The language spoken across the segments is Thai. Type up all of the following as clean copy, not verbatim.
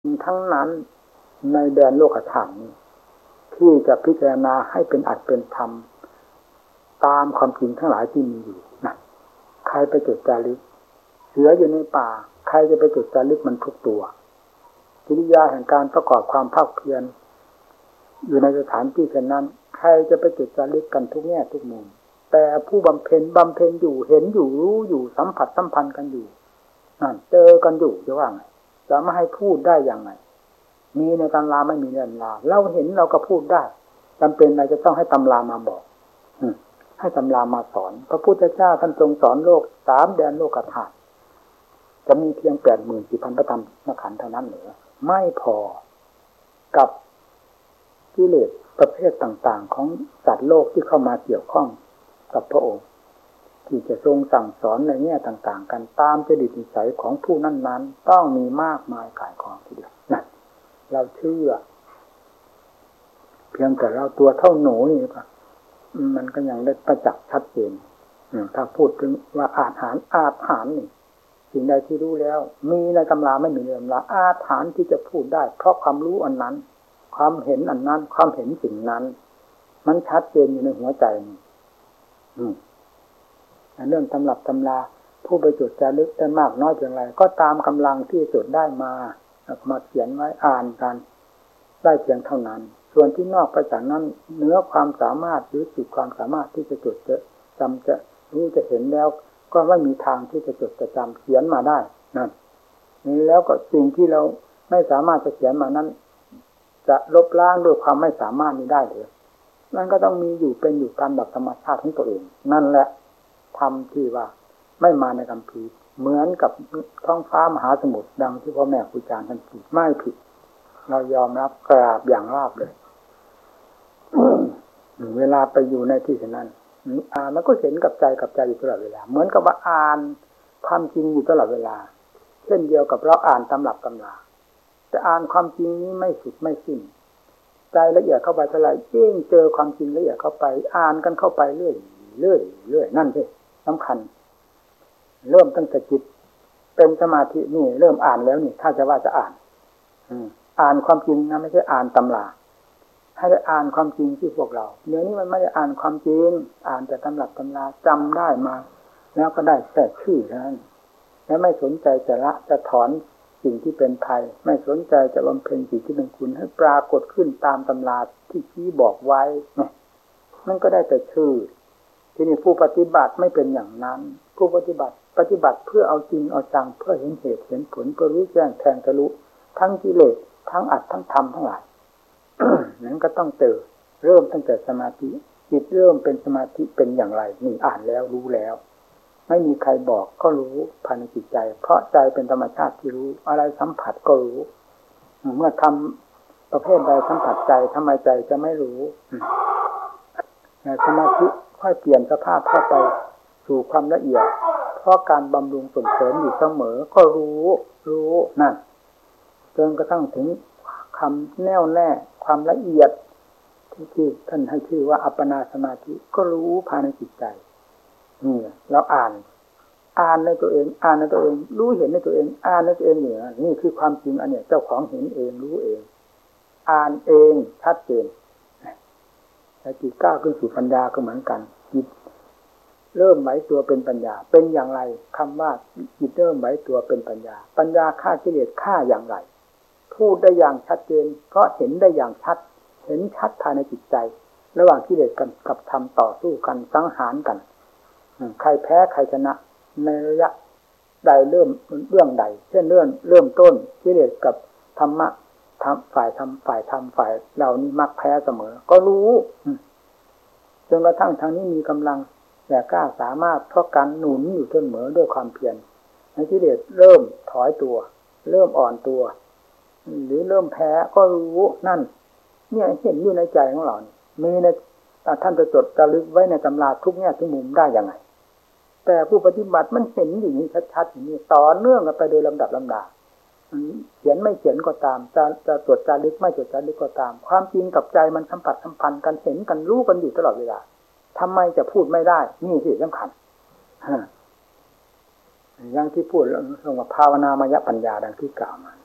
ทั้งนั้นในแดนโลกธาตุนี้ที่จะพิจารณาให้เป็นอัตเป็นธรรมตามความจริงทั้งหลายที่มีอยู่นะใครไปจดจารึกเสืออยู่ในป่าใครจะไปจดจารึกมันทุกตัวกิริยาแห่งการประกอบความภาคเพียรอยู่ในสถานที่เช่นนั้นใครจะไปจดจารึกกันทุกแง่ทุกมุมแต่ผู้บำเพ็ญอยู่เห็นอยู่รู้อยู่สัมผัสสัมพันธ์กันอยู่นั่นเจอกันอยู่จะว่าไงจะไม่ให้พูดได้อย่างไรมีในตำราไม่มีในตำราเราเห็นเราก็พูดได้จำเป็นอะไรจะต้องให้ตำรามาบอกให้ตำรามาสอนพระพุทธเจ้าท่านทรงสอนโลก3แดนโลกธาตุจะมีเพียง 84,000 พระธรรมขันธ์เท่านั้นเหรอไม่พอกับกิเลสประเภทต่างๆของสัตว์โลกที่เข้ามาเกี่ยวข้องกับพระองค์ที่จะทรงสั่งสอนในแง่ต่างๆกันตามจริตนิสัยของผู้นั้นๆต้องมีมากมายก่ายกองทีเดียวนั่นเราเชื่อเพียงแต่เราตัวเท่าหนูนี่ป่ะมันก็ยังได้ประจักษ์ชัดเจนถ้าพูดถึงว่าอาถรรพ์นี่สิ่งใดที่รู้แล้วมีในตำราไม่มีในตำราอาถรรพ์ที่จะพูดได้เพราะความรู้อันนั้นความเห็นอันนั้นความเห็นสิ่งนั้นมันชัดเจนอยู่ในหัวใจเรื่องตำรับตำราผู้ไปจดจารึกได้มากน้อยเพียงไรก็ตามกำลังที่จดได้มาเขียนไว้อ่านกันได้เพียงเท่านั้นส่วนที่นอกไปจากนั้นเนื้อความสามารถหรือสุดความสามารถที่จะจดจะจำจะรู้จะเห็นแล้วก็ไม่มีทางที่จะจดจะจำเขียนมาได้นั่นแล้วก็สิ่งที่เราไม่สามารถจะเขียนมานั้นจะลบล้างด้วยความไม่สามารถนี้ได้หรือนั่นก็ต้องมีอยู่เป็นอยู่ตามแบบธรรมชาติของตัวเองนั่นแหละธรรมที่ว่าไม่มาในคัมภีร์เหมือนกับท้องฟ้ามหาสมุทรดังที่พ่อแม่ครูอาจารย์ท่านพูดไม่ผิดเรายอมรับกราบอย่างราบเลยเวลาไปอยู่ในที่นั้นมันก็เห็นกับใจอยู่ตลอดเวลาเหมือนกับว่าอ่านความจริงอยู่ตลอดเวลาเช่นเดียวกับเราอ่านตำรับตำราจะอ่านความจริงนี้ไม่สุดไม่สิ้นใจละเอียดเข้าไปเท่าไหร่ยิ่งเจอความจริงละเอียดเข้าไปอ่านกันเข้าไปเรื่อยนั่นสิสำคัญเริ่มตั้งแต่จิตเป็นสมาธินี่เริ่มอ่านแล้วนี่ถ้าจะว่าจะอ่านความจริงนะไม่ใช่อ่านตำราให้ได้อ่านความจริงที่พวกเราเดี๋ยวนี้มันไม่ได้อ่านความจริงอ่านแต่ตำรับตำราจำได้มาแล้วก็ได้แต่ชื่อเท่านั้นแล้วไม่สนใจจะละจะถอนสิ่งที่เป็นภัยไม่สนใจจะบำเพ็ญสิ่งที่เป็นคุณให้ปรากฏขึ้นตามตำราที่ชี้บอกไว้นั่นก็ได้แต่ชื่อที่นี่ผู้ปฏิบัติไม่เป็นอย่างนั้นผู้ปฏิบัติเพื่อเอาจริงเอาจังเพื่อเห็นเหตุเห็นผลเพื่อรู้แจ้งแทงทะลุทั้งกิเลสทั้งอัตทั้งธรรมทั้งหลาย นั้นก็ต้องเริ่มตั้งแต่สมาธิจิตเริ่มเป็นสมาธิเป็นอย่างไรนี่อ่านแล้วรู้แล้วไม่มีใครบอกก็รู้ภายในจิตใจเพราะใจเป็นธรรมชาติที่รู้อะไรสัมผัสก็รู้เมื่อทำประเภทใดสัมผัสใจทำไมใจจะไม่รู้สมาธิค่อยเปลี่ยนสภาพเข้าไปสู่ความละเอียดเพราะการบำรุงส่งเสริมอยู่เสมอก็รู้นั่นจนกระทั่งถึงคำแน่วแน่ความละเอียดที่ท่านให้ชื่อว่าอัปปนาสมาธิก็รู้ภายในจิตใจนี่เราอ่านในตัวเองรู้เห็นในตัวเองอ่านในตัวเองเนี่ยนี่คือความจริงอันเนี้ยเจ้าของเห็นเองรู้เองอ่านเองชัดเจนแต่จิตก้าวขึ้นสู่ปัญญาก็เหมือนกันจิตเริ่มไหวตัวเป็นปัญญาเป็นอย่างไรคำว่าจิตเริ่มไหวตัวเป็นปัญญาฆ่ากิเลสฆ่าอย่างไรพูดได้อย่างชัดเจนเพราะเห็นได้อย่างชัดเห็นชัดภายในจิตใจระหว่างกิเลสกับธรรมต่อสู้กันสังหารกันใครแพ้ใครชนะในระยะใดเรื่องใดเช่นเริ่มต้นกิเลสกับธรรมะฝ่ายเรานี่มักแพ้เสมอก็รู้จนกระทั่งทางนี้มีกำลังแต่กล้าสามารถเพราะการหนุนอยู่เสมอด้วยความเพียรในกิเลสเริ่มถอยตัวเริ่มอ่อนตัวหรือเริ่มแพ้ก็รู้นั่นเนี่ยเห็นอยู่ในใจของเรามีในท่านจะจดระลึกไว้ในตำราทุกแง่ทุกมุมได้ยังไงแต่ผู้ปฏิบัติมันเห็นอย่างนี้ชัดๆอย่างนี้ต่อเนื่องกันไปโดยลำดับลำดาเขียนไม่เขียนก็ตามจะจดจารึกไม่จดจารึกก็ตามความจริงกับใจมันสัมผัสสัมพันธ์กันเห็นกันรู้กันอยู่ตลอดเวลาทำไมจะพูดไม่ได้นี่สิสำคัญอย่างที่พูดเรื่องภาวนามยปัญญาดังที่กล่าวมา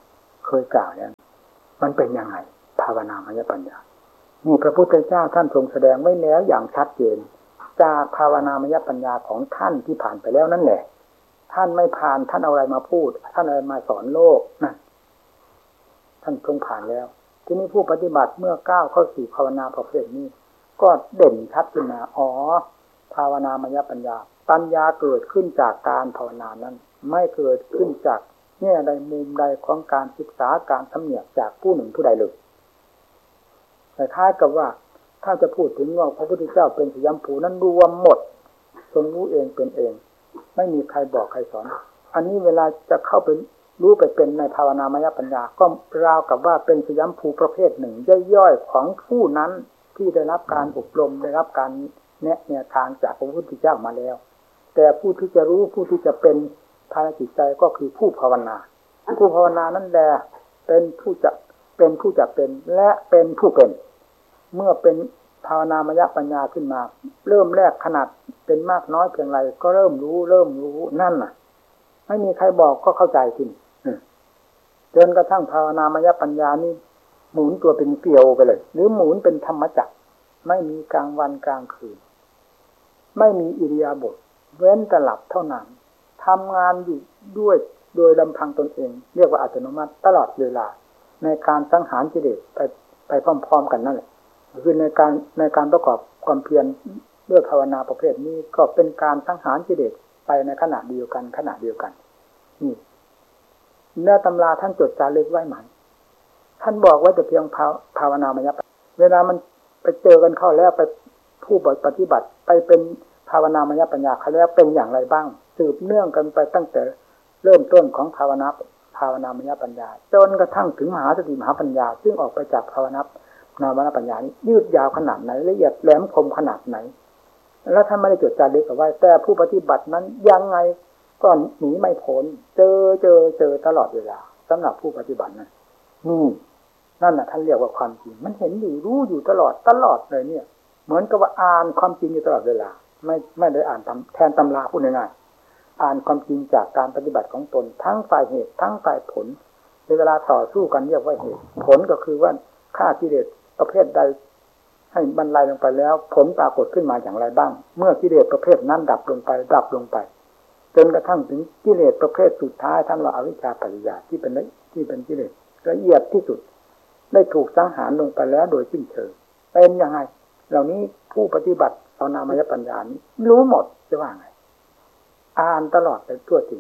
เคยกล่าวเนี่ยมันเป็นยังไงภาวนามยปัญญานี่พระพุทธเจ้าท่านทรงแสดงไว้แล้วอย่างชัดเจนจากภาวนามยปัญญาของท่านที่ผ่านไปแล้วนั่นแหละท่านไม่ผ่านท่านเอาอะไรมาพูดท่านเอาอะไรมาสอนโลกนะท่านทรงผ่านแล้วทีนี้ผู้ปฏิบัติเมื่อก้าวเข้าสู่ภาวนาประเภทนี้ก็เด่นชัดขึ้นมาอ๋อภาวนามยปัญญาปัญญาเกิดขึ้นจากการภาวนานั้นไม่เกิดขึ้นจากแง่ใดมุมใดของการศึกษาการสำเนียกจากผู้หนึ่งผู้ใดเลยแต่คล้ายกับว่าถ้าจะพูดถึงว่าพระพุทธเจ้าเป็นสยามภูนั้นรวมหมดทรงรู้เองเป็นเองไม่มีใครบอกใครสอนอันนี้เวลาจะเข้าไปรู้ไปเป็นในภาวนามยปัญญาก็ราวกับว่าเป็นสยามภูประเภทหนึ่งย่อยๆของผู้นั้นที่ได้รับการอบรมได้รับการแนะแนวทางจากพระพุทธเจ้ามาแล้วแต่ผู้ที่จะรู้ผู้ที่จะเป็นภายในจิตใจก็คือผู้ภาวนาผู้ภาวนานั่นแหละเป็นผู้จะเป็นและเป็นผู้เป็นเมื่อเป็นภาวนามยปัญญาขึ้นมาเริ่มแรกขนาดเป็นมากน้อยเพียงไรก็เริ่มรู้นั่นน่ะไม่มีใครบอกก็เข้าใจขึ้นจนกระทั่งภาวนามยปัญญานี่หมุนตัวเป็นเกลียวไปเลยหรือหมุนเป็นธรรมจักรไม่มีกลางวันกลางคืนไม่มีอิริยาบถเว้นแต่หลับเท่านั้นทำงานอยู่ด้วยโดยลำพังตนเองเรียกว่าอัตโนมัติตลอดเวลาในการสังหารกิเลสไปพร้อมๆกันนั่นแหละคือในการประกอบความเพียรด้วยภาวนาประเภทนี้ก็เป็นการสังหารกิเลสไปในขณะเดียวกันนี่เนื้อตำราท่านจดจารึกไว้ไหมท่านบอกไว้แต่เพียงภาวนามยปัญญาเวลามันไปเจอกันเข้าแล้วไปผู้ปฏิบัติไปเป็นภาวนามยปัญญาเขาแล้วเป็นอย่างไรบ้างสืบเนื่องกันไปตั้งแต่เริ่มต้นของภาวนามยปัญญาจนกระทั่งถึงมหาสติมหาปัญญาซึ่งออกไปจากภาวนามยปัญญานี้ยืดยาวขนาดไหนละเอียดแหลมคมขนาดไหนแล้วท่านไม่ได้จดจารึกเอาไว้แต่ผู้ปฏิบัตินั้นยังไงก็หนีไม่พ้นเจอตลอดเวลาสำหรับผู้ปฏิบัตินั้นนั่นน่ะท่านเรียกว่าความจริงมันเห็นอยู่รู้อยู่ตลอดเลยเนี่ยเหมือนกับว่าอ่านความจริงอยู่ตลอดเวลาไม่ได้อ่านแทนตำราพูดง่ายๆอ่านความจริงจากการปฏิบัติของตนทั้งฝ่ายเหตุทั้งฝ่ายผลในเวลาต่อสู้กันเรียกว่าเหตุผลก็คือว่าฆ่ากิเลสประเภทใดให้บรรลัยลงไปแล้วผลปรากฏขึ้นมาอย่างไรบ้างเมื่อกิเลสประเภทนั้นดับลงไปจนกระทั่งถึงกิเลสประเภทสุดท้ายท่านว่าอวิชชาปัจจยาที่เป็นกิเลสละเอียดที่สุดได้ถูกสังหารลงไปแล้วโดยสิ้นเชิงเป็นยังไงเหล่านี้ผู้ปฏิบัติภาวนามยปัญญานี้รู้หมดจะว่าไงอ่านตลอดไปทั่วถึง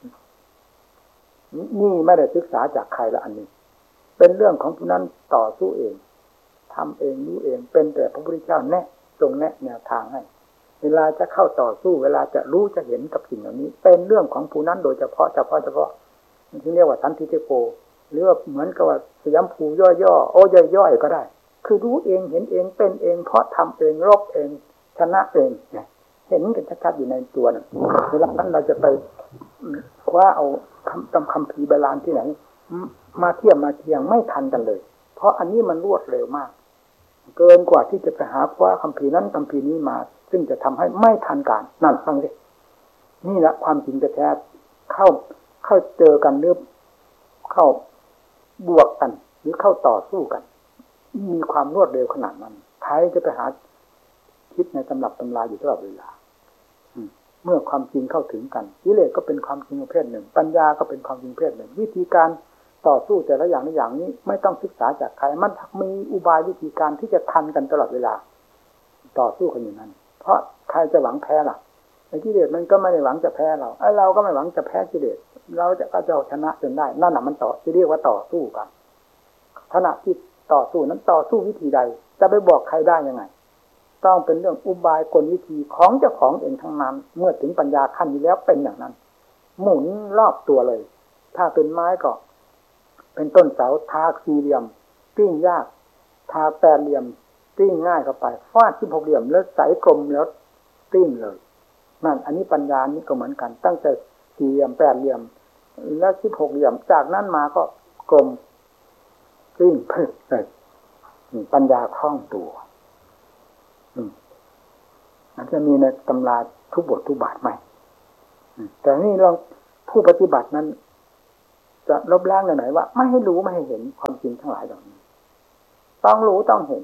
นี่ไม่ได้ศึกษาจากใครละอันนี้เป็นเรื่องของผู้นั้นต่อสู้เองทำเองรู้เองเป็นแต่พระพุทธเจ้าทรงแนะแนวทางให้เวลาจะเข้าต่อสู้เวลาจะรู้จะเห็นกับสิ่งเหล่านี้เป็นเรื่องของผู้นั้นโดยเฉพาะที่เรียกว่าสันทิฏฐิโกหรือเหมือนกับว่าสยามภูย่อๆย่อยๆก็ได้คือรู้เองเห็นเองเป็นเองเพราะทำเองรบเองชนะเองเห็นกันชัดๆอยู่ในตัวนั่นเวลานั้นเราจะไปคว้าเอาคำพีโบราณที่ไหนมาเทียบมาเคียงไม่ทันกันเลยเพราะอันนี้มันรวดเร็วมากเกินกว่าที่จะไปหาคว้าคำพีนั้นคำพีนี้มาซึ่งจะทำให้ไม่ทันการนั่นฟังดินี่แหละความจริงแท้ๆเข้าเจอกันหรือเข้าบวกกันหรือเข้าต่อสู้กันมีความรวดเร็วขนาดนั้นใครจะไปหาคิดในตำรับตำราอยู่ตลอดเวลาเมื่อความจริงเข้าถึงกันกิเลสก็เป็นความจริงประเภทหนึ่งปัญญาก็เป็นความจริงประเภทหนึ่งวิธีการต่อสู้แต่ละอย่างนี้ไม่ต้องศึกษาจากใครมันมีอุบายวิธีการที่จะทันกันตลอดเวลาต่อสู้กันอยู่นั้นเพราะใครจะหวังแพ้ล่ะไอ้กิเลสมันก็ไม่ได้หวังจะแพ้เราไอ้เราก็ไม่หวังจะแพ้กิเลสเราจะชนะจนได้นั่นน่ะมันจะเรียกว่าต่อสู้กันขณะที่ต่อสู้นั้นต่อสู้วิธีใดจะไปบอกใครได้ยังไงต้องเป็นเรื่องอุบายกลวิธีของเจ้าของเองทั้งนั้นเมื่อถึงปัญญาขั้นนี้แล้วเป็นอย่างนั้นหมุนรอบตัวเลยถ้าเป็นไม้ก็เป็นต้นเสาทาสี่เหลี่ยมปิ้งยากทาแปดเหลี่ยมปิ้งง่ายเข้าไปฟาด16เหลี่ยมแล้วใสกลมแล้วปิ้งเลยนั่นอันนี้ปัญญานี้ก็เหมือนกันตั้งแต่สี่เหลี่ยมแปดเหลี่ยมแล้ว16เหลี่ยมจากนั้นมาก็กลมปิ้งพึ่งเลยปัญญาคล่องตัวมันจะมีในตำราทุกบททุกบาทไหมแต่นี่เราผู้ปฏิบัตินั้นจะลบล้างไหนว่าไม่ให้รู้ไม่ให้เห็นความจริงทั้งหลายเหล่านี้ต้องรู้ต้องเห็น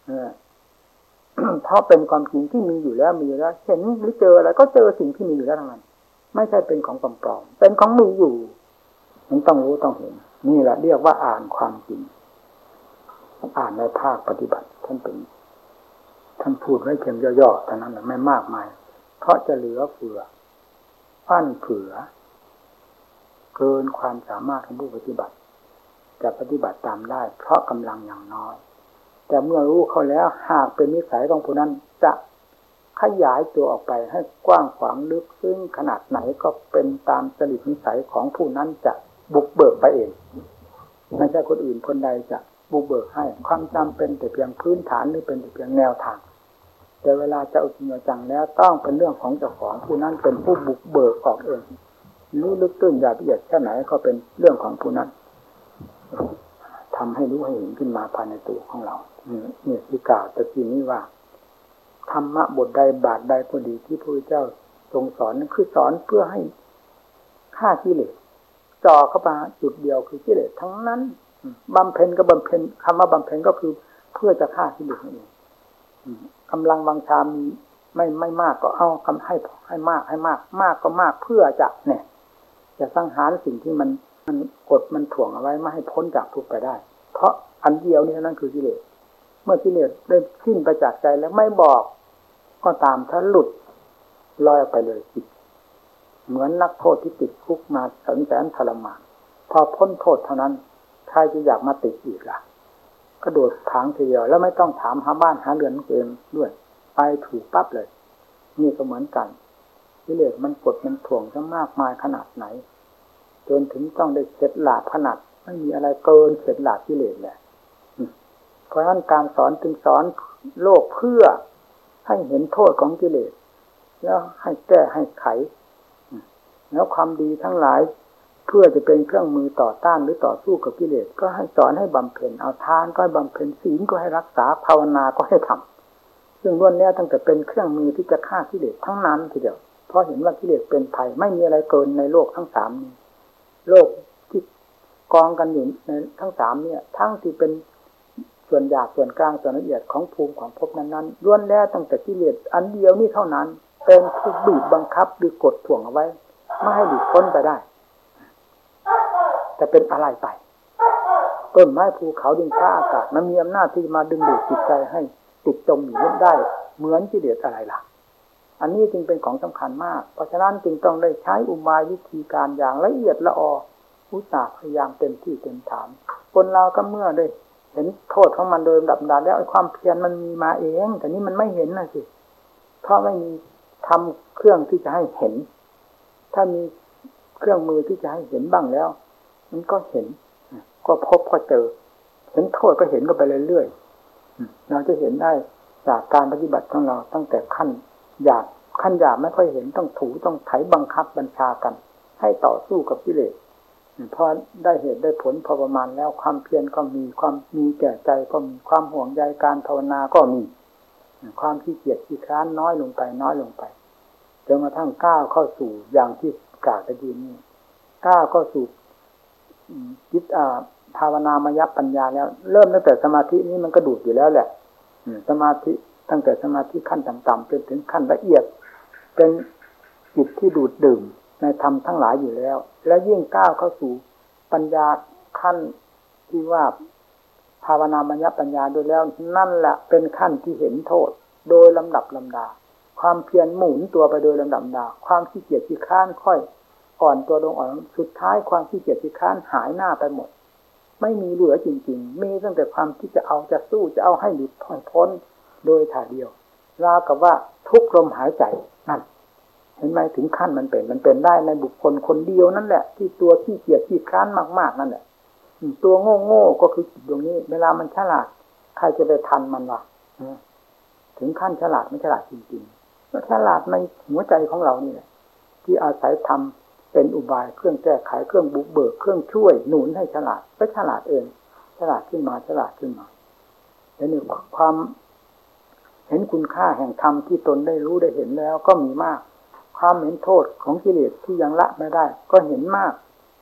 เพราะเป็นความจริงที่มีอยู่แล้วมีอยู่แล้วเห็นหรือเจออะไรก็เจอสิ่งที่มีอยู่แล้วทั้งนั้นไม่ใช่เป็นของปลอมๆเป็นของมีอยู่มันต้องรู้ต้องเห็นนี่แหละเรียกว่าอ่านความจริงอ่านในภาคปฏิบัติท่านพูดไว้เพียงย่อๆแต่นั้นไม่มากมายเพราะจะเหลือเฟือฟั่นเฟือเกินความสามารถของผู้ปฏิบัติจะปฏิบัติตามได้เพราะกำลังอย่างน้อยแต่เมื่อรู้เขาแล้วหากเป็นนิสัยของผู้นั้นจะขยายตัวออกไปให้กว้างขวางลึกซึ้งขนาดไหนก็เป็นตามจริตนิสัยของผู้นั้นจะบุกเบิกไปเองไม่ใช่คนอื่นคนใดจะบุกเบิกให้ความจำเป็นแต่เพียงพื้นฐานหรือเป็นแต่เพียงแนวทางแต่เวลาจะเอาจริงเอาจังแล้วต้องเป็นเรื่องของเจ้าของผู้นั้นเป็นผู้บุกเบิกออกเองรู้ลึกตื้นหยาบละเอียดแค่ไหนก็เป็นเรื่องของผู้นั้นทำให้รู้ให้เห็นขึ้นมาภายในตัวของเราเนี่ยที่กล่าวตะกี้นี้ว่าธรรมะบทใดบาทใดก็ดีที่พระพุทธเจ้าทรงสอนนั้นคือสอนเพื่อให้ฆ่ากิเลสจ่อเข้ามาจุดเดียวคือกิเลสทั้งนั้นบำเพ็ญก็บำเพ็ญคำว่าบำเพ็ญก็คือเพื่อจะฆ่ากิเลสนั่นเองกำลังวังชามีไม่มากก็เอาคำให้มากมากก็มากเพื่อจะเนี่ยจะสังหารสิ่งที่มันกดมันถ่วงเอาไว้ไม่ให้พ้นจากทุกข์ไปได้เพราะอันเดียวนี่นั่นคือกิเลสเมื่อกิเลสได้สิ้นไปจากใจแล้วไม่บอกก็ตามถ้าหลุดลอยออกไปเลยจิตเหมือนนักโทษที่ติดคุกมาแสนทรมานพอพ้นโทษเท่านั้นใครจะอยากมาติดอีกล่ะกระโดดถางทีเดียวแล้วไม่ต้องถามหาบ้านหาเรือนเองด้วยไปถูกปั๊บเลยนี่ก็เหมือนกันกิเลสมันกดมันถ่วงซะมากมายขนาดไหนจนถึงต้องได้เข็ดหลาบขนาดไม่มีอะไรเกินเข็ดหลาบกิเลสแหละเพราะฉะนั้นการสอนจึงสอนโลกเพื่อให้เห็นโทษของกิเลสแล้วให้แก้ให้ไขแล้วความดีทั้งหลายเพื่อจะเป็นเครื่องมือต่อต้านหรือต่อสู้กับกิเลสก็ให้สอนให้บำเพ็ญเอาทานก็ให้บำเพ็ญศีลก็ให้รักษาภาวนาก็ให้ทำซึ่งล้วนแล้วตั้งแต่เป็นเครื่องมือที่จะฆ่ากิเลสทั้งนั้นทีเดียวเพราะเห็นว่ากิเลสเป็นภัยไม่มีอะไรเกินในโลกทั้งสามนี้โลกที่กองกันอยู่ในทั้งสามเนี่ยทั้งที่เป็นส่วนหยาบส่วนกลางส่วนละเอียดของภูมิของภพนั้นๆล้วนแล้วตั้งแต่กิเลสอันเดียวนี้เท่านั้นเป็นผู้บีบบังคับหรือกดถ่วงเอาไว้ไม่ให้หลุดพ้นไปได้แต่เป็นอะไรไปต้นไม้ภูเขาดินฟ้าอากาศมันมีอำนาจที่มาดึงดูดจิตใจให้ติดจมอยู่ได้เหมือนกิเลสอะไรล่ะอันนี้จึงเป็นของสำคัญมากเพราะฉะนั้นจึงต้องได้ใช้อุบายวิธีการอย่างละเอียดละอออุตส่าห์พยายามเต็มที่เต็มฐานคนเราก็เมื่อได้เห็นโทษของมันโดยลำดับแล้วไอ้ความเพียรมันมีมาเองแต่นี่มันไม่เห็นนะสิเพราะไม่มีทำเครื่องที่จะให้เห็นถ้ามีเครื่องมือที่จะให้เห็นบ้างแล้วมันก็เห็นก็พบก็เจอเห็นโทษก็เห็นก็ไปเรื่อยๆเราจะเห็นได้จากการปฏิบัติของเราตั้งแต่ขั้นหยาบไม่ค่อยเห็นต้องถูต้องไถบังคับบัญชากันให้ต่อสู้กับกิเลสพอได้เหตุได้ผลพอประมาณแล้วความเพียรก็มีความมีแก่ใจก็มีความห่วงใยการภาวนาก็มีความขี้เกียจขี้คร้านน้อยลงไปจนกระทั่งก้าวเข้าสู่อย่างที่กล่าวตะกี้นี้ก้าวเข้าสู่จิตภาวนามยปัญญาแล้วเริ่มตั้งแต่สมาธินี้มันก็ดูดอยู่แล้วแหละสมาธิตั้งแต่สมาธิขั้นต่ำๆจนถึงขั้นละเอียดเป็นจิตที่ดูดดื่มในธรรมทั้งหลายอยู่แล้วและยิ่งก้าวเข้าสู่ปัญญาขั้นที่ว่าภาวนามยปัญญาโดยแล้วนั่นแหละเป็นขั้นที่เห็นโทษโดยลำดับลำดาความเพียรหมุนตัวไปโดยลำดับลำดาความขี้เกียจขี้คร้านค่อยอ่อนตัวลงสุดท้ายความขี้เกียจขี้คร้านหายหน้าไปหมดไม่มีเหลือจริงๆมีตั้งแต่ความที่จะเอาจะสู้จะเอาให้หลุดพ้นโดยถ่ายเดียวราวกับว่าทุกลมหายใจนั่นเห็นไหมถึงขั้นมันเป็นได้ในบุคคลคนเดียวนั่นแหละที่ตัวขี้เกียจขี้คร้านมากๆนั่นแหละตัวโง่ก็คือจิตดวงนี้เวลามันฉลาดใครจะไปทันมันวะถึงขั้นฉลาดไม่ฉลาดจริงๆก็ฉลาดในหัวใจของเรานี่แหละที่อาศัยทำเป็นอุบายเครื่องแก้ไขเครื่องบุกเบิกเครื่องช่วยหนุนให้ฉลาดก็ฉลาดเองฉลาดขึ้นมาแล้วนี่ความเห็นคุณค่าแห่งธรรมที่ตนได้รู้ได้เห็นแล้วก็มีมากความเห็นโทษของกิเลสที่ยังละไม่ได้ก็เห็นมาก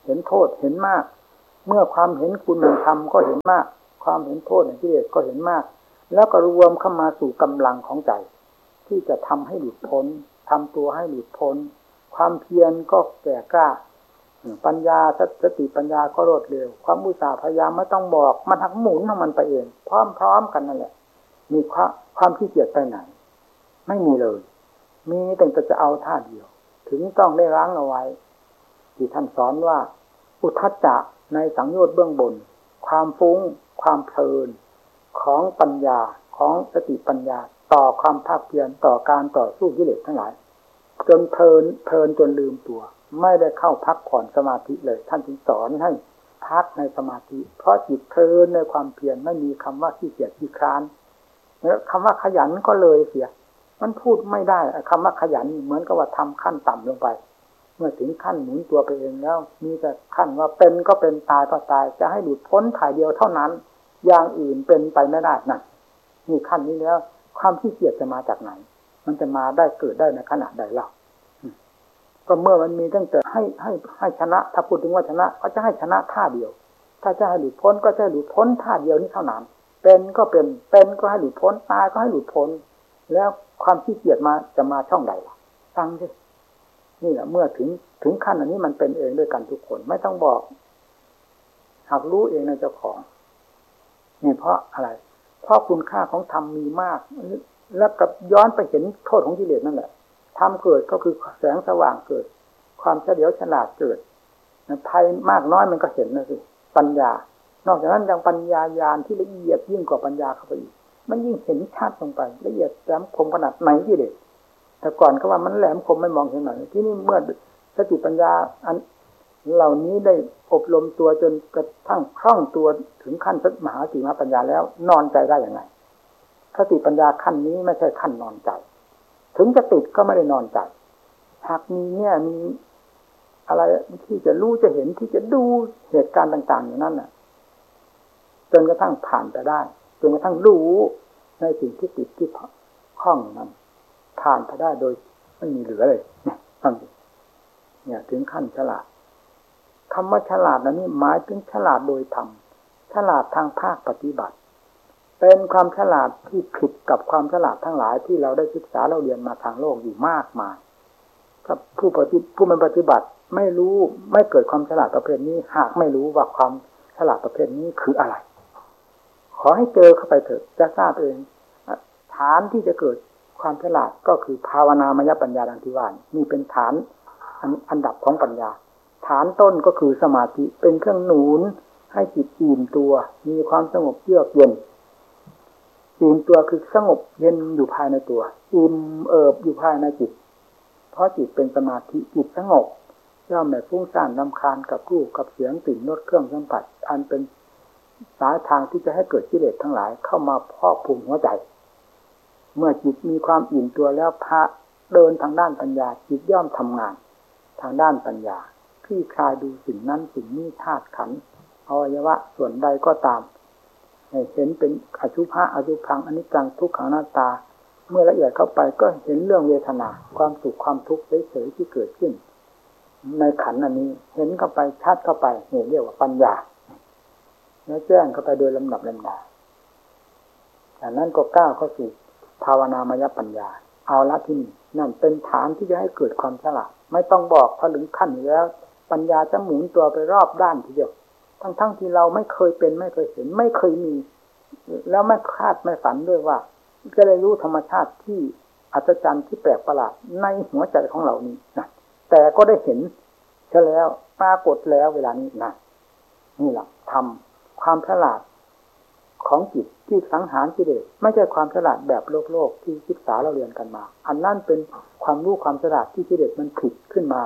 เห็นโทษเห็นมากเมื่อความเห็นคุณในธรรมก็เห็นมากความเห็นโทษในกิเลสก็เห็นมากแล้วก็รวมเข้ามาสู่กำลังของใจที่จะทำให้หลุดพ้นทำตัวให้หลุดพ้นความเพียรก็แก่กล้าปัญญาสติปัญญาก็รวดเร็วความอุตสาห์พยายามไม่ต้องบอกมันหักหมุนของมันไปเองพร้อมๆกันนั่นแหละมีความขี้เกียจไปไหนไม่มีเลยมีแต่จะเอาท่าเดียวถึงต้องได้ล้างเอาไว้ที่ท่านสอนว่าอุทธัจจะในสังโยชน์เบื้องบนความฟุ้งความเพลินของปัญญาของสติปัญญาต่อความภาคเพียรต่อการต่อสู้กิเลสทั้งหลายจนเพลินจนลืมตัวไม่ได้เข้าพักผ่อนสมาธิเลยท่านจึงสอนให้พักในสมาธิเพราะจิตเพลินในความเพียรไม่มีคำว่าขี้เกียจขี้คร้านแล้วคำว่าขยันก็เลยเสียมันพูดไม่ได้คำว่าขยันเหมือนกับว่าทำขั้นต่ำลงไปเมื่อถึงขั้นหมุนตัวไปเองแล้วมีแต่ขั้นว่าเป็นก็เป็นตายก็ตายจะให้หลุดพ้นถ่ายเดียวเท่านั้นอย่างอื่นเป็นไปไม่ได้นั่นนี่ขั้นนี้แล้วความขี้เกียจจะมาจากไหนมันจะมาได้เกิดได้ในขณะใดเล่าก็เมื่อมันมีตั้งแต่ให้ชนะถ้าพูดถึงว่าชนะก็จะให้ชนะท่าเดียวถ้าจะให้หลุดพ้นก็จะหลุดพ้นท่าเดียวนี้เท่านั้นเป็นก็เป็นก็ให้หลุดพ้นตายก็ให้หลุดพ้นแล้วความขี้เกียจมาจะมาช่องใดล่ะฟังสินี่แหละเมื่อถึงขั้นอันนี้มันเป็นเองด้วยกันทุกคนไม่ต้องบอกหากรู้เองในเจ้าของนี่เพราะอะไรเพราะคุณค่าของธรรมมีมากแล้วกับย้อนไปเห็นโทษของกิเลสนั่นแหละธรรมเกิดก็คือแสงสว่างเกิดความเฉลียวฉลาดเกิดภัยมากน้อยมันก็เห็นนะสิปัญญานอกจากนั้นยังปัญญาญาณที่ละเอียดยิ่งกว่าปัญญาเข้าไปอีกมันยิ่งเห็นชัดลงไปละเอียดแหลมคมขนาดไหนกิเลสแต่ก่อนก็ว่ามันแหลมคมไม่มองเห็นหน่อยที่นี่เมื่อสติปัญญาอันเหล่านี้ได้อบรมตัวจนกระทั่งคล่องตัวถึงขั้นมหาสติมหาปัญญาแล้วนอนใจได้อย่างไรสติปัญญาขั้นนี้ไม่ใช่ขั้นนอนใจถึงจะติดก็ไม่ได้นอนใจหากมีเนี่ยมีอะไรที่จะรู้จะเห็นที่จะดูเหตุการณ์ต่างๆอย่างนั้นน่ะจนกระทั่งผ่านไปได้จนกระทั่งรู้ในสิ่งที่ติดที่ข้องนั้นผ่านไปได้โดยไม่มีเหลือเลยเนี่ยฟังดิเนี่ยถึงขั้นฉลาดคำว่าฉลาดนั้นนี่หมายถึงฉลาดโดยธรรมฉลาดทางภาคปฏิบัติเป็นความฉลาดที่ผิดกับความฉลาดทั้งหลายที่เราได้ศึกษาเราเรียนมาทางโลกอยู่มากมายถ้าผู้มันปฏิบัติไม่รู้ไม่เกิดความฉลาดประเภทนี้หากไม่รู้ว่าความฉลาดประเภทนี้คืออะไรขอให้เจอเข้าไปเถอะจะทราบเองฐานที่จะเกิดความฉลาดก็คือภาวนามยปัญญาดังที่ว่านี่เป็นฐานอันดับของปัญญาฐานต้นก็คือสมาธิเป็นเครื่องหนุนให้จิตอิ่มตัวมีความสงบเยือกเย็นอิ่มตัวคือสงบเย็นอยู่ภายในตัวอิ่มเอิบอยู่ภายในจิตเพราะจิตเป็นสมาธิจิตสงบย่อมไม่ฟุ้งซ่านรำคาญกับรูปกับเสียงกลิ่นรสเครื่องสัมผัสอันเป็นสายทางที่จะให้เกิดกิเลสทั้งหลายเข้ามาพอกพูนหัวใจเมื่อจิตมีความอิ่มตัวแล้วพระเดินทางด้านปัญญาจิตย่อมทำงานทางด้านปัญญาคลี่คลายดูสิ่งนั้นสิ่งนี้ธาตุขันธ์อวัยวะส่วนใดก็ตามเห็นเป็นอสุภะอสุภังอนิจจังทุกขังอนัตตาเมื่อละเอียดเข้าไปก็เห็นเรื่องเวทนาความสุขความทุกข์เฉยๆที่เกิดขึ้นในขันธ์อันนี้เห็นเข้าไปชัดเข้าไปนี่เรียกว่าปัญญาแล้วแจ้งเข้าไปโดยลำดับลำดาจากนั้นก็ก้าวเข้าสู่ภาวนามยปัญญาเอาละที่นี่นั่นเป็นฐานที่จะให้เกิดความฉลาดไม่ต้องบอกพอถึงขั้นนี้แล้วปัญญาจะหมุนตัวไปรอบด้านทีเดียวทั้งที่เราไม่เคยเป็นไม่เคยเห็นไม่เคยมีแล้วไม่คาดไม่ฝันด้วยว่าจะได้รู้ธรรมชาติที่อัศจรรย์ที่แปลกประหลาดในหัวใจของเรานี้นะแต่ก็ได้เห็นใช่แล้วปรากฏแล้วเวลานี้นะนี่แหละทำความฉลาดของจิตที่สังหารกิเลสไม่ใช่ความฉลาดแบบโลกที่ศึกษาเราเรียนกันมาอันนั้นเป็นความรู้ความฉลาดที่กิเลสมันผิดขึ้นมา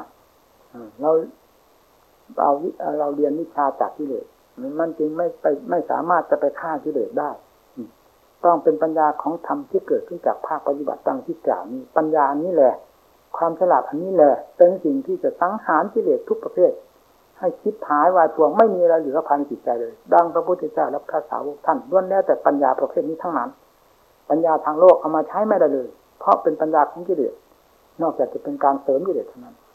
เราเรียนวิชาจากกิเลสมันจึงไม่สามารถจะไปฆ่ากิเลสได้ต้องเป็นปัญญาของธรรมที่เกิดขึ้นจากภาคปฏิบัติดังที่กล่าวนี้ปัญญาอันนี้แหละความฉลาดอันนี้แหละเป็นสิ่งที่จะสังหารกิเลสทุกประเภทให้คิดหายวายทวงไม่มีอะไรเหลือภายในจิตใจเลยดังพระพุทธเจ้าและพระสาวกท่านล้วนแล้วแต่ปัญญาประเภทนี้ทั้งนั้นปัญญาทางโลกเอามาใช้ไม่ได้เลยเพราะเป็นปัญญาของกิเลสนอกจากจะเป็นการเสริมกิเลสเท่านั้น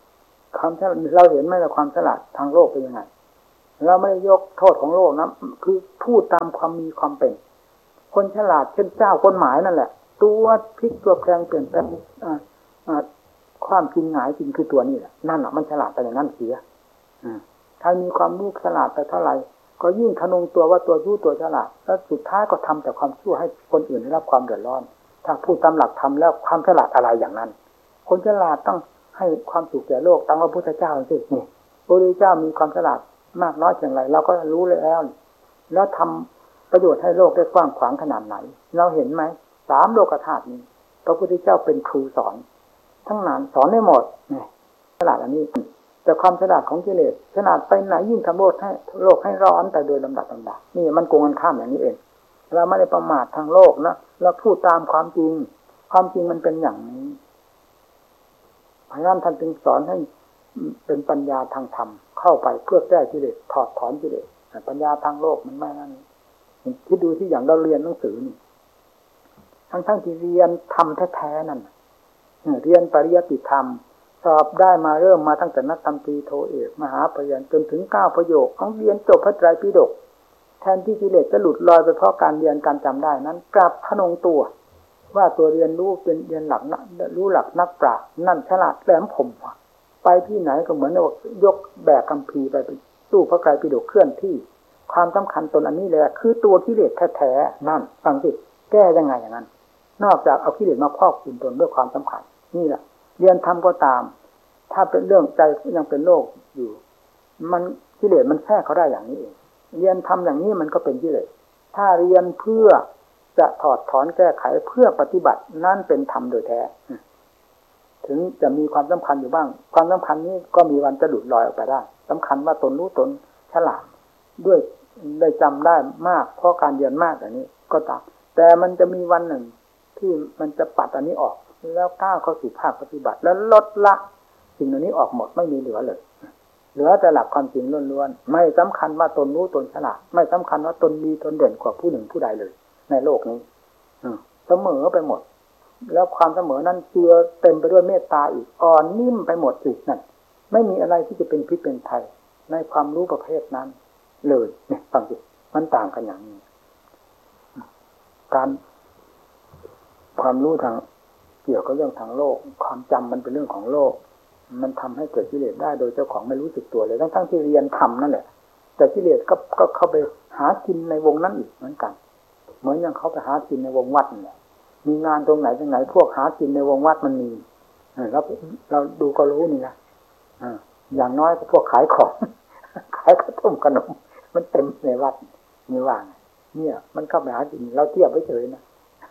ความฉลาดเราเห็นไหมว่าความฉลาดทางโลกเป็นยังไงเราไม่ได้ยกโทษของโลกนะคือพูดตามความมีความเป็นคนฉลาดเช่นเจ้ากฎหมายนั่นแหละตัวพลิกตัวแปลงเปลี่ยนแปลงความจริงหงายจริงคือตัวนี้แหละนั่นแหละมันฉลาดแต่อย่างนั้นเสียถ้ามีความรู้ฉลาดไปเท่าไหร่ก็ยิ่งทะนงตัวว่าตัวรู้ตัวฉลาดแล้วสุดท้ายก็ทำแต่ความชั่วให้คนอื่นได้รับความเดือดร้อนถ้าพูดตามหลักธรรมแล้วความฉลาดอะไรอย่างนั้นคนฉลาดต้องให้ความสุขแก่โลกตามพระพุทธเจ้าสินี่พระพุทธเจ้ามีความฉลาดมากน้อยเพียงไรเราก็รู้แล้วทำประโยชน์ให้โลกได้กว้างขวางขนาดไหนเราเห็นไหม3 โลกธาตุนี้พระพุทธเจ้าเป็นครูสอนทั้งนั้นสอนได้หมดนี่ฉลาดอันนี้แต่ความฉลาดของกิเลสฉลาดไปไหนยิ่งทำโลกให้ร้อนแต่โดยลำดับนี่มันโกงกันข้ามอย่างนี้เองเราไม่ได้ประมาททางโลกนะเราพูดตามความจริงมันเป็นอย่างนี้เพราะฉะนั้นท่านจึงสอนให้เป็นปัญญาทางธรรมเข้าไปเพื่อแก้กิเลสถอดถอนกิเลสปัญญาทางโลกมันไม่นั่นคิดดูที่อย่างเราเรียนหนังสือนี่ทั้งที่เรียนธรรมแท้ๆนั่นเรียนปริยัติธรรมสอบได้มาเริ่มมาตั้งแต่นักธรรมตรีโทเอกมหาปริญญาจนถึง9 ประโยคของเรียนจบพระไตรปิฎกแทนที่กิเลสจะหลุดลอยไปเพราะการเรียนการจำได้นั้นกลับทะนงตัวว่าตัวเรียนรู้เป็นเรียนหลักรู้หลักนักปราชญ์นั่นฉลาดแหลมคมไปที่ไหนก็เหมือนว่ายกแบกคัมภีร์ไปสู้พระไตรปิฎกเคลื่อนที่ความสำคัญตนอันนี้แหละคือตัวกิเลสแท้ๆนั่นฟังสิแก้ยังไงอย่างนั้นนอกจากเอากิเลสมาครอบคุมตนด้วยความสำคัญนี่แหละเรียนธรรมก็ตามถ้าเป็นเรื่องใจยังเป็นโลกอยู่มันกิเลสมันแทรกเขาได้อย่างนี้เองเรียนธรรมอย่างนี้มันก็เป็นกิเลสถ้าเรียนเพื่อจะถอดถอนแก้ไขเพื่อปฏิบัตินั่นเป็นธรรมโดยแท้ถึงจะมีความสำคัญอยู่บ้างความสำคัญนี้ก็มีวันจะหลุดลอยออกไปได้สำคัญว่าตนรู้ตนฉลาดด้วยได้จำได้มากเพราะการเรียนมากอย่างนี้ก็ตามแต่มันจะมีวันหนึ่งที่มันจะปัดอันนี้ออกแล้วก้าวเข้าสู่ภาคปฏิบัติแล้วลดละสิ่งเหล่านี้ออกหมดไม่มีเหลือเลยเหลือแต่หลักความจริงล้วนๆไม่สำคัญว่าตนรู้ตนฉลาดไม่สำคัญว่าตนดีตนเด่นกว่าผู้หนึ่งผู้ใดเลยในโลกนี้เสมอไปหมดแล้วความเสมอนั้นเจือเต็มไปด้วยเมตตาอีกอ่อนนิ่มไปหมดอีกนั่นไม่มีอะไรที่จะเป็นพิษเป็นภัยในความรู้ประเภทนั้นเลยเนี่ยฟังสิมันต่างกันอย่างนี้การความรู้ทางเกี่ยวกับเรื่องทางโลกความจำมันเป็นเรื่องของโลกมันทำให้เกิดกิเลสได้โดยเจ้าของไม่รู้สึกตัวเลยทั้งที่เรียนธรรมนั่นแหละแต่กิเลสก็เข้าไปหากินในวงนั้นอีกเหมือนกันเหมือนอย่างเขาไปหากินในวงวัดเนี่ยมีงานตรงไหนพวกหากินในวงวัดมันมีแล้วเราดูก็รู้นี่นะอย่างน้อยก็พวกขายของขายข้าวต้มขนมมันเต็มในวัดมีว่างเนี่ยมันเข้าไปหากินเราเทียบไว้เฉยนะ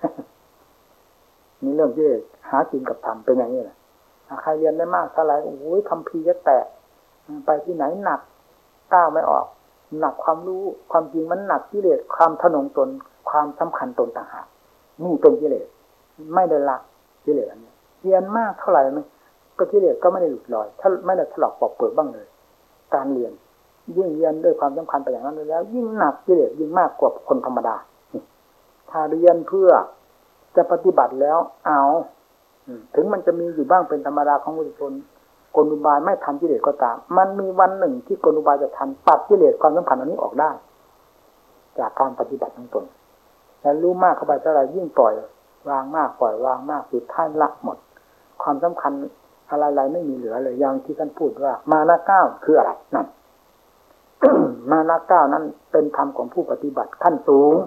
นี่เรื่องที่หากินกับธรรมเป็นอย่างนี้แหละใครเรียนได้มากเท่าไหร่โอ้ยคัมภีร์จะแตกไปที่ไหนหนักก้าวไม่ออกหนักความรู้ความจริงมันหนักกิเลสความทะนงตนความสำคัญตนต่างหากนี่เป็นกิเลสไม่ได้ละกิเลสอันนี้เรียนมากเท่าไหร่มันก็กิเลสก็ไม่ได้หลุดลอยถ้าไม่ได้ถลอกปอกเปิดบ้างเลยการเรียนยิ่งเรียนด้วยความสำคัญไปอย่างนั้นแล้วยิ่งหนักกิเลสยิ่งมากกว่าคนธรรมดาถ้าเรียนเพื่อจะปฏิบัติแล้วเอาถึงมันจะมีอยู่บ้างเป็นธรรมดาของบุคคลกลอุบายไม่ทันกิเลสก็ตามมันมีวันหนึ่งที่กลอุบายจะทันปัดกิเลสความสำคัญอันนี้ออกได้จากการปฏิบัติของตนแล้วรู้มากเข้าไปเท่าไรยิ่งปล่อยวางมากปล่อยวางมากสุดท้ายละหมดความสำคัญอะไรๆไม่มีเหลือเลยอย่างที่ท่านพูดว่ามานะเก้าคืออะไรนั่น มานะเก้านั้นเป็นธรรมของผู้ปฏิบัติขั้นสูง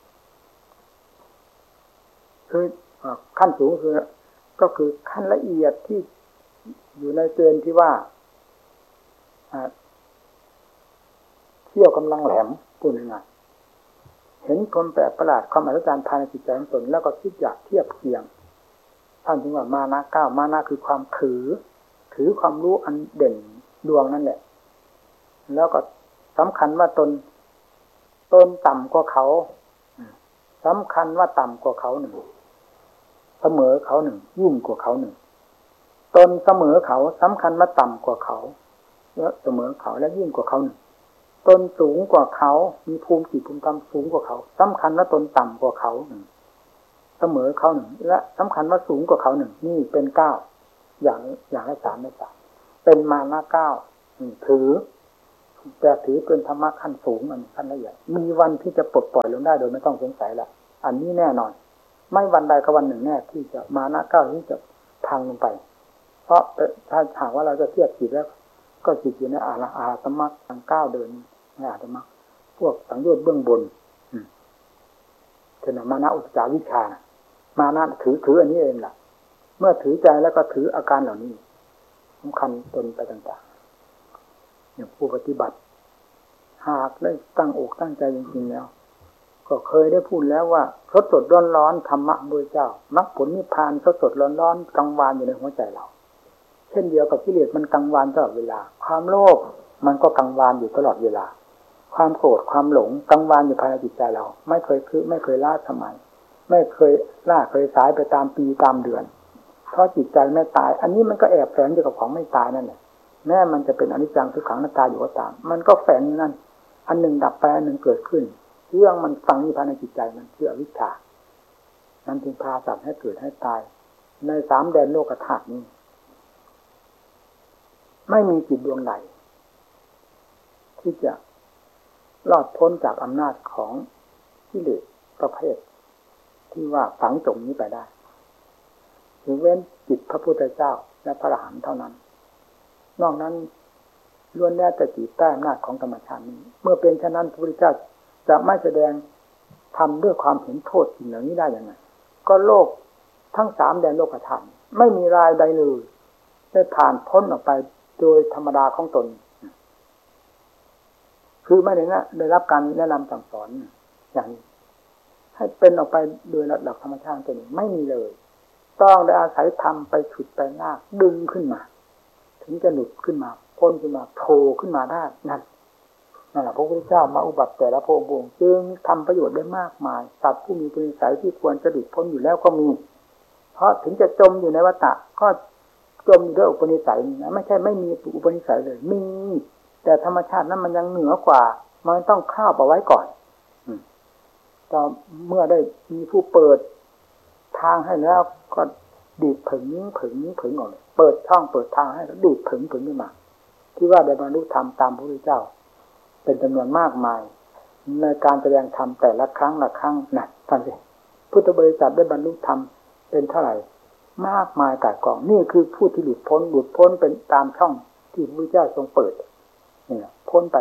คือขั้นสูงก็คือขั้นละเอียดที่อยู่ในเกณฑ์ที่ว่าเที่ยวกำลังแหลมพูดง่ายเห็นคนแปลกประหลาดความอัศจรรย์ภายในจิตใจของตนแล้วก็คิดอยากเทียบเคียงท่านจึงว่ามานะเก้ามานะคือความถือความรู้อันเด่นดวงนั่นแหละแล้วก็สำคัญว่าตนต่ำกว่าเขาสำคัญว่าต่ำกว่าเขาหนึ่งเสมอเขาหนึ่งยิ่งกว่าเขาหนึ่งตนเสมอเขาสำคัญว่าต่ำกว่าเขาแล้วเสมอเขาและยิ่งกว่าเขาหนึ่งตนสูงกว่าเขามีภูมิจิตภูมิธรรมสูงกว่าเขาสำคัญว่าตนต่ำกว่าเขาหนึ่งเสมอเขาหนึ่งและสำคัญว่าสูงกว่าเขาหนึ่งนี่เป็น9อย่างละ3ใน3 เป็นมานะเก้าถือแต่ถือเป็นธรรมะขั้นสูงมันขั้นละเอียดมีวันที่จะปลดปล่อยลงได้โดยไม่ต้องสงสัยละอันนี้แน่นอนไม่วันใดก็วันหนึ่งแน่ที่จะมานะเก้าที่จะพังลงไปเพราะถ้าหากว่าเราจะเทียบจิตแล้วก็จิตอยู่ในอาตมรรคทางก้าวเดินในอาตมรรคพวกสังโยชน์เบื้องบนเช่นมานะอุตจาวิชชามานะถืออันนี้เองล่ะเมื่อถือใจแล้วก็ถืออาการเหล่านี้สำคัญตนไปต่างๆอย่างผู้ปฏิบัติหากได้ตั้งอกตั้งใจจริงๆแล้วก็เคยได้พูดแล้วว่าสดๆร้อนๆธรรมะโดยเจ้ามรรคผลนิพพานสดๆร้อนๆกังวานอยู่ในหัวใจเราเช่นเดียวกับกิเลสมันกังวานตลอดเวลาความโลภมันก็กังวานอยู่ตลอดเวลาความโกรธความหลงกังวานอยู่ภายในจิตใจเราไม่เคยล้าสมัยไม่เคยล่าเคยสายไปตามปีตามเดือนเพราะจิตใจไม่ตายอันนี้มันก็แอบแฝงอยู่กับของไม่ตายนั่นแหละแม้มันจะเป็นอนิจจังทุกขังอนัตตาอยู่ก็ตามมันก็แฝงอยู่นั่นอันหนึ่งดับไปอันหนึ่งเกิดขึ้นเรื่องมันฝังอยู่ภายในจิตใจมันเชื่อวิชานั้นจึงพาสัตว์ให้เกิดให้ตายในสามแดนโลกธาตุนี้ไม่มีจิตดวงใดที่จะรอดพ้นจากอำนาจของกิเลสประเภทที่ว่าฝังจมนี้ไปได้ยกเว้นจิตพระพุทธเจ้าและพระอรหันต์เท่านั้นนอกนั้นล้วนแล้วแต่จิตใต้อำนาจของธรรมชาตินี้เมื่อเป็นฉะนั้นพระพุทธเจ้าจะไม่แสดงทำด้วยความเห็นโทษสิ่งเหล่านี้ได้อย่างไรก็โลกทั้งสามแดนโลกธรรมไม่มีรายใดเลยได้ผ่านพ้นออกไปโดยธรรมดาของตนคือไม่ได้รับการแนะนำสั่งสอนอย่างนี้ให้เป็นออกไปโดยระดับธรรมชาติตัวนี้ไม่มีเลยต้องได้อาศัยธรรมไปฉุดไปลากดึงขึ้นมาถึงจะหลุดขึ้นมาพ้นขึ้นมาโผล่ขึ้นมาได้นั่นแหละพระพุทธเจ้ามาอุบัติแต่ละพระองค์จึงทำประโยชน์ได้มากมายสัตว์ผู้มีปุถุสัยที่ควรจะหลุดพ้นอยู่แล้วก็มีเพราะถึงจะจมอยู่ในวัฏฏะก็จมอยู่ด้วยอุปนิสัยนะไม่ใช่ไม่มีอุปนิสัยเลยมีแต่ธรรมชาตินั้นมันยังเหนือกว่ามันต้องครอบเอาไว้ก่อนต่อเมื่อได้มีผู้เปิดทางให้แล้วก็ดีดผึ่งออกเลยเปิดช่องเปิดทางให้แล้วดีดผึ่งขึ้นมาที่ว่าได้บรรลุธรรมตามพระพุทธเจ้าเป็นจำนวนมากมายในการแสดงธรรมแต่ละครั้งนะท่านสิพุทธบริษัทได้บรรลุธรรมเป็นเท่าไหร่มากมายกายกองนี่คือผู้ที่หลุดพ้นเป็นตามช่องที่พระพุทธเจ้าทรงเปิดนี่พ้นไป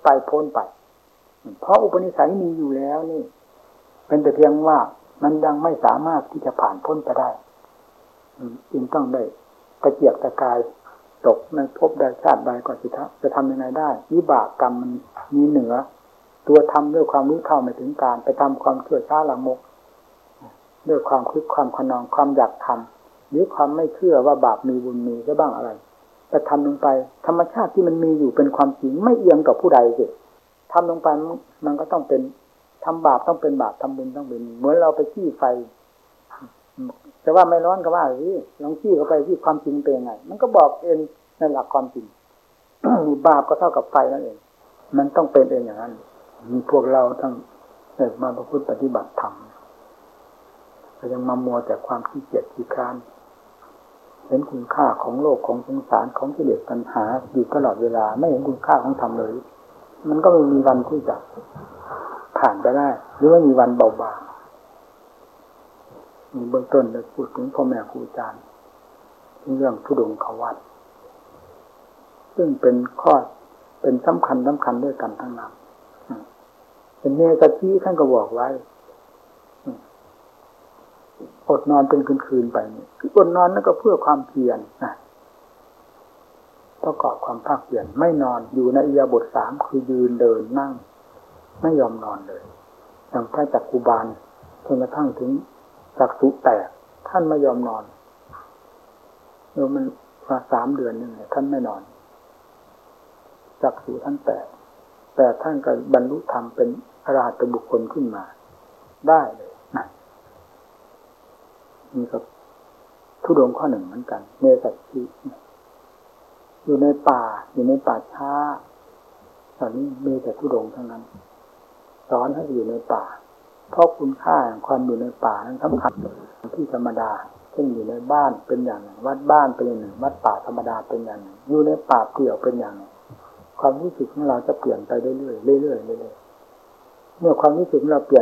เพราะอุปนิสัยมีอยู่แล้วนี่เป็นแต่เพียงว่ามันยังไม่สามารถที่จะผ่านพ้นไปได้จึงต้องได้กระเจียกตะกายตกในภพใดชาติใดก็จะทำยังไงได้วิบากกรรมมันมีเหนือตัวทำด้วยความรู้เท่าไม่ถึงการไปทำความเชื่อช้าละมกด้วยความคิดความขนองความอยากทำหรือความไม่เชื่อว่าบาปมีบุญมีก็บ้างอะไรแต่ทำลงไปธรรมชาติที่มันมีอยู่เป็นความจริงไม่เอียงต่อผู้ใดสิทำลงไปมันก็ต้องเป็นทำบาปต้องเป็นบาปทำบุญต้องเป็นเหมือนเราไปขี้ไฟแต่ว่าไม่ร้อนก็ว่าสิลองขี้เข้าไปที่ความจริงเป็นยังไงมันก็บอกเองในหลักความจริง บาปก็เท่ากับไฟนั่นเองมันต้องเป็นเองอย่างนั้นมีพวกเราทั้งมาประพฤติปฏิบัติธรรมก็ยังมามัวแต่ความขี้เกียจขี้คร้านเห็นคุณค่าของโลกของสงสารของกิเลสตัณหาอยู่ตลอดเวลาไม่เห็นคุณค่าของธรรมเลยมันก็ไม่มีวันที่จะผ่านไปได้หรือว่ามีวันเบาบางมีเบื้องต้นได้พูดถึงพ่อแม่ครูอาจารย์เรื่องธุดงควัตรซึ่งเป็นข้อเป็นสำคัญด้วยกันทั้งนั้นเป็นเนกที่ท่านก็บอกไว้อดนอนเป็นคืนไปคืออดนอนนั่นก็เพื่อความเพียรประกอบความภาคเพียรไม่นอนอยู่ในอิริยาบถสามคือยืนเดินนั่งไม่ยอมนอนเลยอย่างพระจักกุบาลจนกระทั่งถึงจักษุแตกท่านไม่ยอมนอนเมื่อมันมา3 เดือนนึงท่านไม่นอนจักษุท่านแตกแต่ท่านก็บรรลุธรรมเป็นอรหัตบุคคลขึ้นมาได้เลยนะนี่ก็ธุดงค์ข้อหนึ่งเหมือนกันเนสัตถิอยู่ในป่าช้าตอนนี้มีแต่ธุดงค์ทั้งนั้นสอนให้อยู่ในป่าเพราะคุณค่าของความอยู่ในป่านั้นสำคัญที่ธรรมดาเช่นอยู่ในบ้านเป็นอย่างหนึ่งวัดบ้านเป็นอย่างหนึ่งวัดป่าธรรมดาเป็นอย่างหนึ่งอยู่ในป่าเปลี่ยวเป็นอย่างหนึ่งความรู้สึกของเราจะเปลี่ยนไปเรื่อยๆเรื่อยๆเรื่อยๆเมื่อความรู้สึกเราเปลี่ยน